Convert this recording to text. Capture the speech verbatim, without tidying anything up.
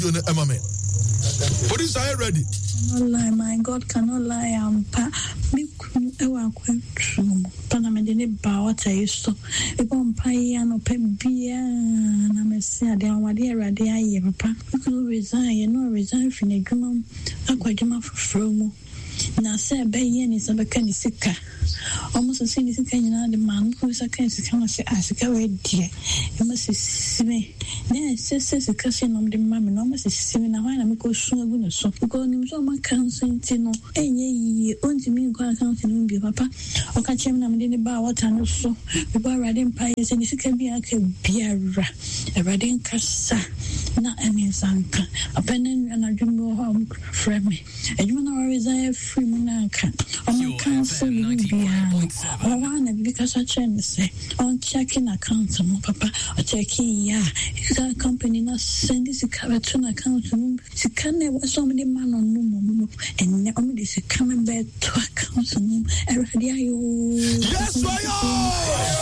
Emma. Police are ready. Cannot lie, my God cannot lie. I'm pa. Me ewa kwetrum. Panamedini ba what I used to. Ibo mpa ya no pe bia na mesi ade awade erade aye papa. You resign, you no resign fin adwuma akwadwuma foforo mu. Na se be ye ni se be ka ni sika. Almost as soon as you can, the man who's a case can say, as a carry dear. You must see me. Yes, says a cousin of the mammy, almost is seven. I want to go soon. So, go in so much counseling, no, and ye, only me go counseling, be papa, or catch him in the bar, what I know so. We buy riding pies, and it can be like a beer, a riding cassa, not any zanka, a pen and a jumbo home from me. And you know, I reside free monarch. On council, you be. I want because I try to say on checking accounts, papa, or checking, yeah, you got a company not send this cartoon account. She can't never so many man on no and now this is coming back to accounts. Yes,